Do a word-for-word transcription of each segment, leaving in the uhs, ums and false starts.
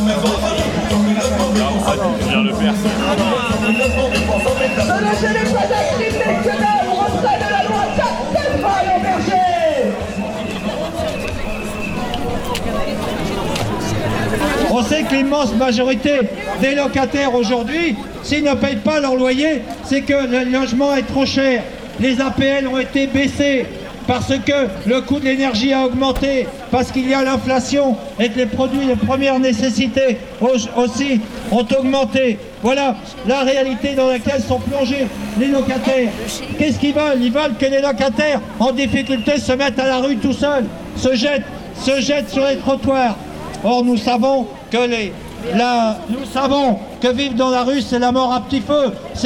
Viens le faire. Ce loger n'est pas un crime national, retrait de la loi Castelmaillon-Berger. On sait que l'immense majorité des locataires aujourd'hui, s'ils ne payent pas leur loyer, c'est que le logement est trop cher. Les A P L ont été baissés parce que le coût de l'énergie a augmenté, parce qu'il y a l'inflation et que les produits de première nécessité aussi ont augmenté. Voilà la réalité dans laquelle sont plongés les locataires. Qu'est-ce qu'ils veulent? Ils veulent que les locataires en difficulté se mettent à la rue tout seuls, se jettent, se jettent sur les trottoirs. Or, nous savons que les, la, nous savons que vivre dans la rue, c'est la mort à petit feu.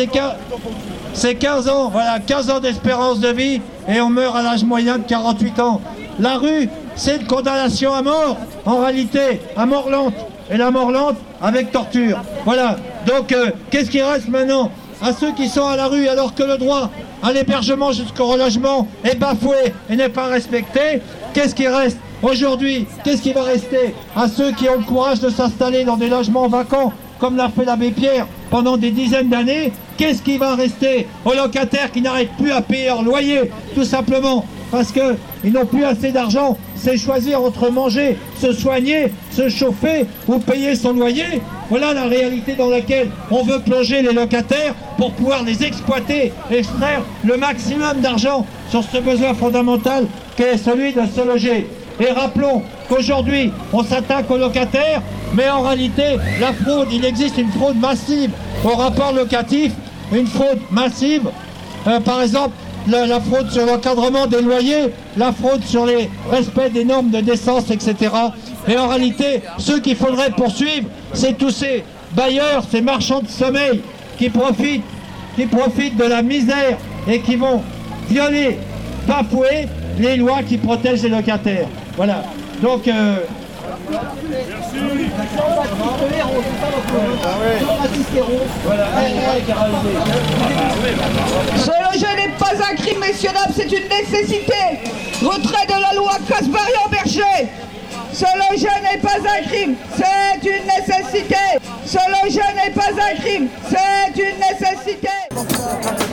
C'est quinze ans, voilà, quinze ans d'espérance de vie et on meurt à l'âge moyen de quarante-huit ans. La rue, c'est une condamnation à mort, en réalité, à mort lente. Et la mort lente avec torture. Voilà. Donc, euh, qu'est-ce qui reste maintenant à ceux qui sont à la rue alors que le droit à l'hébergement jusqu'au relogement est bafoué et n'est pas respecté? Qu'est-ce qui reste aujourd'hui? Qu'est-ce qui va rester à ceux qui ont le courage de s'installer dans des logements vacants, comme l'a fait l'abbé Pierre pendant des dizaines d'années? Qu'est-ce qui va rester aux locataires qui n'arrêtent plus à payer leur loyer, tout simplement parce qu'ils n'ont plus assez d'argent? C'est choisir entre manger, se soigner, se chauffer ou payer son loyer. Voilà la réalité dans laquelle on veut plonger les locataires pour pouvoir les exploiter, extraire le maximum d'argent sur ce besoin fondamental qu'est celui de se loger. Et rappelons qu'aujourd'hui, on s'attaque aux locataires, mais en réalité, la fraude, il existe une fraude massive au rapport locatif, une fraude massive, euh, par exemple, la, la fraude sur l'encadrement des loyers, la fraude sur les respects des normes de décence, et cetera. Et en réalité, ceux qu'il faudrait poursuivre, c'est tous ces bailleurs, ces marchands de sommeil qui profitent, qui profitent de la misère et qui vont violer, bafouer les lois qui protègent les locataires. Voilà. Donc, euh, Ce loger n'est pas un crime, messieurs, dames, c'est une nécessité. Retrait de la loi Castelmaillon-Berger. Ce loger n'est pas un crime, c'est une nécessité. Ce loger n'est pas un crime, c'est une nécessité.